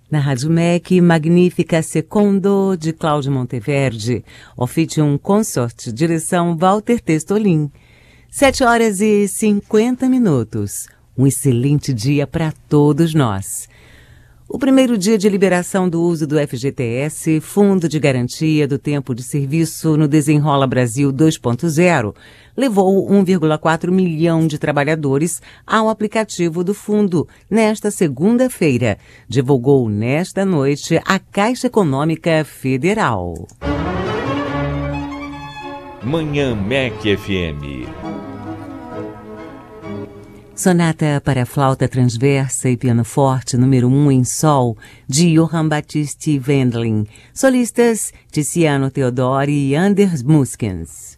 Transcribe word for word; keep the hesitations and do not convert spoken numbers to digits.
Na Rádio M E C, Magnífica Secondo, de Cláudio Monteverde. Officium Consort, direção Walter Testolin. Sete horas e cinquenta minutos. Um excelente dia para todos nós. O primeiro dia de liberação do uso do F G T S, Fundo de Garantia do Tempo de Serviço no Desenrola Brasil dois ponto zero, levou um vírgula quatro milhão de trabalhadores ao aplicativo do fundo nesta segunda-feira, divulgou nesta noite a Caixa Econômica Federal. Manhã M E C F M. Sonata para flauta transversa e piano forte número um em sol, de Johann Baptist Wendling. Solistas Tiziano Teodori e Anders Muskens.